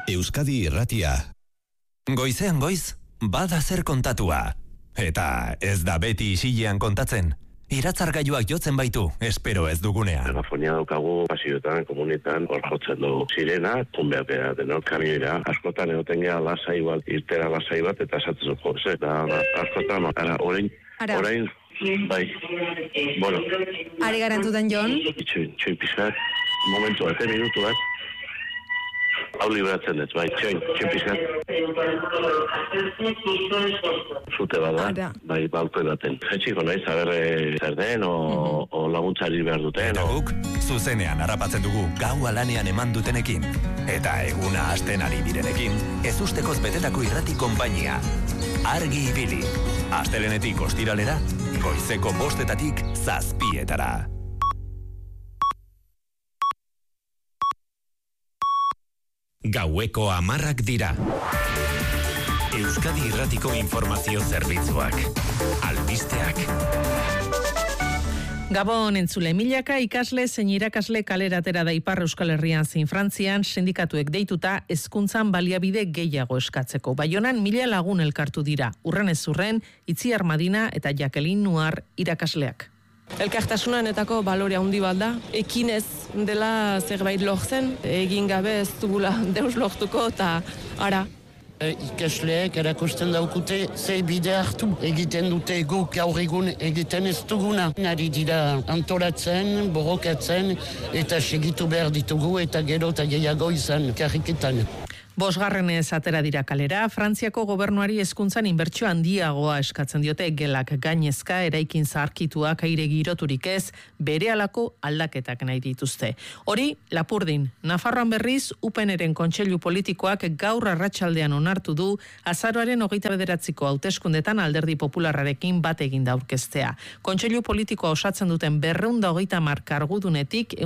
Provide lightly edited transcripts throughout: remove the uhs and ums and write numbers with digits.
Euskadi Irratia. Goizean goiz, bada zer kontatua. Eta ez da beti isilean kontatzen. Iratzargailuak jotzen baitu, espero ez dugunean. Megafonia daukagu, pasioetan, komunetan, hor jotzen du sirena, tunbeak denok kamioira. Askotan egoten geha lasai bat, irtera lasai bat, eta esatzen zuko, da askotan, orain, bai, bueno. Ari garantutan, Jon? Txoin pixkat, momentu bat, minutu bat. Hau liberatzen ez, bai, txoin pixkat. Zute bada, bai, balko edaten. Etxiko nahi, zaberre zer den, o laguntzari behar duten. Eta guk, zuzenean harrapatzen dugu gaua lanean eman dutenekin. Eta eguna hasten ari direnekin, ez ustekoz betetako irrati konpainia. Argi ibili. Astelenetik ostiralera, goizeko 5:00 7:00. Gaueko 10:00 dira. Euskadi Irratiko informazio zerbitzuak. Albisteak. Gabon entzule, milaka ikasle zein irakasle kalera atera da Ipar Euskal Herrian zein Frantzian sindikatuek deituta hezkuntzan baliabide gehiago eskatzeko. Baionan 1000 lagun elkartu dira. Urrenez urren, Itziar Madina eta Jacqueline Nuar irakasleak. Elkartasunanetako balore handi bat da. Ekinez dela zerbait lortzen, egin gabe ez dugula deus lortuko eta ara. Ikasleek erakusten daukute ze bide hartu. Egiten dute guk gaur egun egiten ez duguna. Nari dira antolatzen, borrokatzen eta segitu behar ditugu eta gero eta gehiago izan karriketan. 5. atera dira kalera, Frantziako gobernuari hezkuntzan inbertsio handiagoa eskatzen diote gelak gainezka eraikin zaharkituak aire giroturik ez, berehalako aldaketak nahi dituzte. Hori, Lapurdin, Nafarroan berriz, UPNren kontseilu politikoak gaur arratsaldean onartu du azaroaren 29ko hauteskundetan Alderdi Popularrarekin bat eginda aurkeztea. Kontseilu politikoa osatzen duten 230 kargudunetik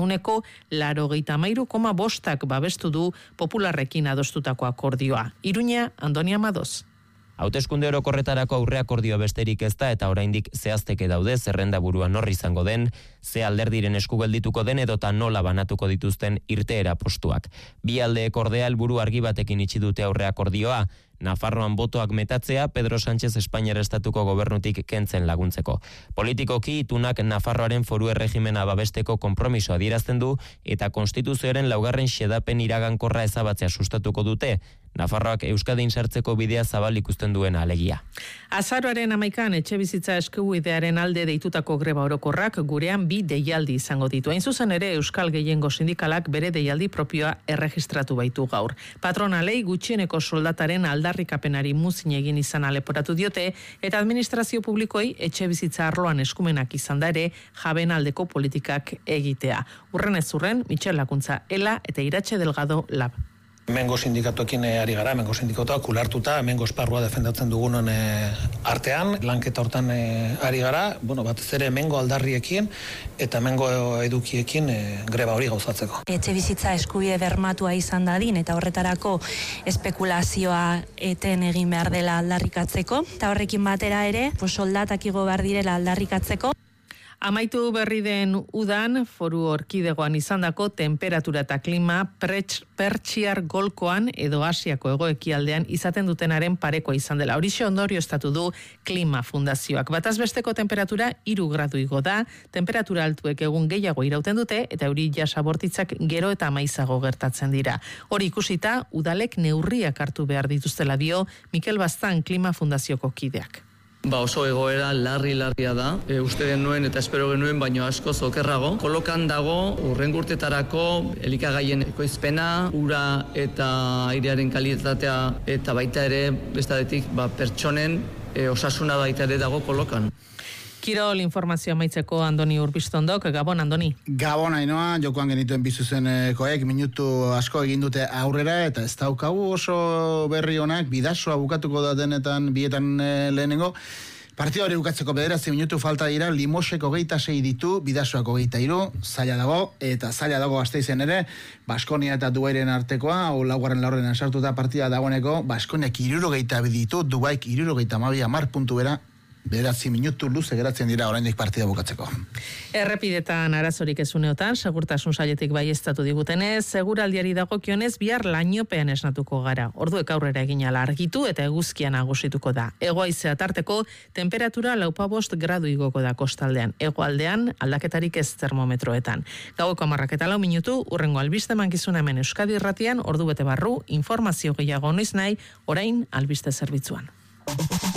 83,5% babestu du Popularrekin adostu akordioa. Iruña, Andoni Amadoz. Hauteskunde orokorretarako aurreakordio besterik ez da eta oraindik zehazteke daude zerrenda burua nor izango den, ze alderdiren esku geldituko den edota nola banatuko dituzten irteera postuak. Bi aldeek ordea helburu argi batekin itxi dute aurreakordioa, Nafarroan botoak metatzea Pedro Sánchez Espainiar estatuko gobernutik kentzen laguntzeko. Politikoki itunak Nafarroaren foru erregimena babesteko konpromisoa adierazten du eta konstituzioaren 2. xedapen iragankorra ezabatzea sustatuko dute. Nafarroak Euskadin sartzeko bidea zabal ikusten duena alegia. Azaroaren 11an etxebizitza eskubidearen alde deitutako greba orokorrak gurean 2 deialdi izango ditu. Hain zuzen ere Euskal Gehiengo Sindikalak bere deialdi propioa erregistratu baitu gaur. Patronalei gutxieneko soldataren aldarrikapenari muzin egin izana leporatu diote eta administrazio publikoi etxebizitza arloan eskumenak izan da ere jaben aldeko politikak egitea. Urrenez urren, Michel Lakuntza Ela eta Iratxe Delgado Lab. Mengo sindikatuekin ari gara, Mengo sindikatuak ulartuta, Mengo esparrua defendatzen dugunon artean, lanketa hortan ari gara, batez ere Mengo aldarriekin eta Mengo edukiekin greba hori gauzatzeko. Etxebizitza eskubide bermatua izan dadin eta horretarako espekulazioa eten egin behar dela aldarrikatzeko, eta horrekin batera ere, soldatak igo behar direla aldarrikatzeko. Amaitu berri den udan, foru orkidegoan izandako temperatura eta klima Pertsiar golkoan edo Asiako hegoekialdean izaten dutenaren parekoa izan dela. Horixe ondorioztatu du Klima Fundazioak. Batazbesteko temperatura 3 gradu igo da, temperatura altuek egun gehiago irauten dute eta euri jasa bortitzak gero eta maizago gertatzen dira. Hori ikusita, udalek neurriak hartu behar dituztela dio Mikel Baztan Klima Fundazioko kideak. Oso egoera larria da, uste genuen eta espero genuen baino asko okerrago. Kolokan dago urrengo urtetarako elikagaien ekoizpena, ura eta airearen kalitatea eta baita ere bestadetik pertsonen osasuna baita ere dago kolokan. Kirol informazioa amaitzeko Andoni Urbistondok. Gabon, Andoni. Gabon, Ainoa, jokoan genituen bizuzenkoek minutu asko egin dute aurrera eta ez daukagu oso berri honak, bidasoa bukatuko da denetan bietan lehenengo. Partida hori bukatzeko 9 minutu falta dira, Limosek 26 ditu, Bidasoak 23, zaila dago, eta zaila dago Gasteizen ere, Baskonia eta Dubairen artekoa, o laugarren laurdenan sartuta partida dagoeneko, Baskoniak 62 ditu, Dubaik 72, 10 puntu bera, 9 minutu luze geratzen dira oraindik partida bukatzeko. Errepidetan arazorik ezuneotan, segurtasun sailetik baieztatu digutenez, seguraldiari dagokionez bihar lainopean esnatuko gara. Orduek aurrera egin ala argitu eta eguzkia nagusituko da. Hegoaizea tarteko, temperatura 4 gradu igoko da kostaldean. Hegoaldean aldaketarik ez termometroetan. Gaueko 10:04 minutu, urrengo albiste mankizuna hemen Euskadi Irratian, ordu bete barru, informazio gehiago noiz nahi, orain albiste zerbitzuan.